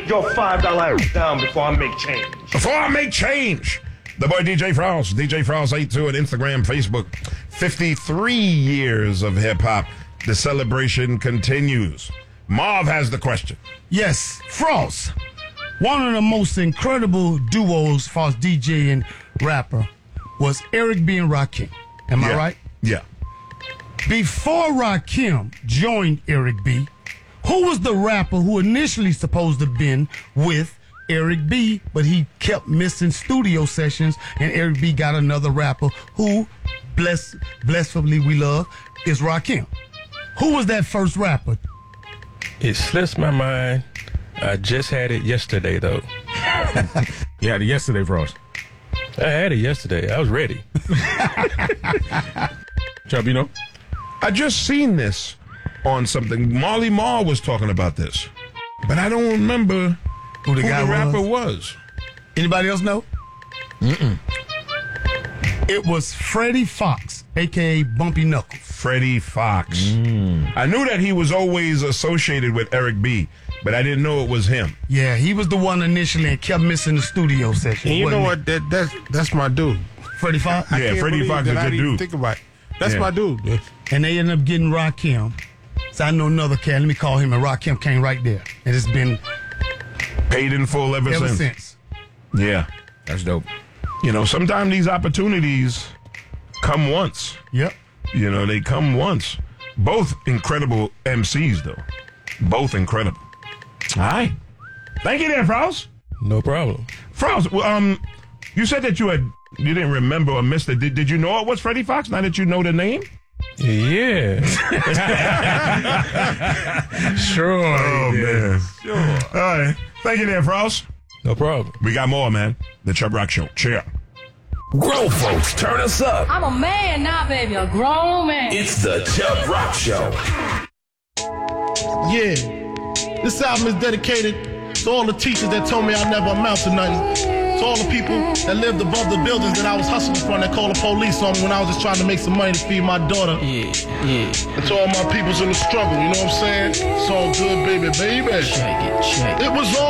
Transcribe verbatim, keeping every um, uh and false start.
take your five dollar down before I make change. Before I make change. The boy D J Frost, D J Frost eighty-two at Instagram, Facebook. fifty-three years of hip-hop. The celebration continues. Marv has the question. Yes, Frost. One of the most incredible duos for us D J and rapper was Eric B. and Rakim. Am yeah. I right? Yeah. Before Rakim joined Eric B., who was the rapper who initially supposed to have been with Eric B., but he kept missing studio sessions, and Eric B. got another rapper who, bless, blessfully we love, is Rakim. Who was that first rapper? It slips my mind. I just had it yesterday, though. You had it yesterday, Frost. I had it yesterday. I was ready. Chubb, you know? I just seen this on something. Marley Marl was talking about this, but I don't remember Who the, who guy the rapper was? was. Anybody else know? Mm-mm. It was Freddie Fox, a k a. Bumpy Knuckles. Freddie Fox. Mm. I knew that he was always associated with Eric B., but I didn't know it was him. Yeah, he was the one initially and kept missing the studio session. And you know wasn't what? That that's that's my dude. it? Freddie Fox? I Yeah, can't Freddie believe Fox is that a I good didn't even dude. think about it. That's Yeah. my dude. Yeah. And they ended up getting Rakim. So I know another cat. Let me call him, and Rakim came right there. And it's been Paid in full ever, ever since. since. Yeah. That's dope. You know, sometimes these opportunities come once. Yep. You know, they come once. Both incredible M Cs, though. Both incredible. All right. Thank you there, Frost. No problem. Frost, well, um, you said that you had you didn't remember or missed it. Did, did you know it was Freddie Fox? Now that you know the name? Yeah. Sure. Oh, man. Sure. All right. Thank you there, Frost. No problem. We got more, man. The Chubb Rock Show. Cheer. Grown folks, turn us up. I'm a man now, baby, a grown man. It's the Chubb Rock Show. Yeah, this album is dedicated to all the teachers that told me I never amount to nothing. To all the people that lived above the buildings that I was hustling from that called the police on me when I was just trying to make some money to feed my daughter. Yeah, yeah. And to all my peoples in the struggle, you know what I'm saying? It's all good, baby, baby. Check it, check it. It was all